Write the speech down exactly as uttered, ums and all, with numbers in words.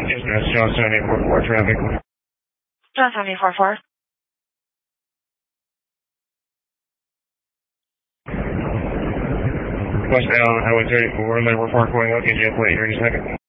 Yes, that's Johnstown eight four four traffic. Johnstown eight four four. Westbound Highway thirty-four, Labor Park going up, get you up late, thirty seconds.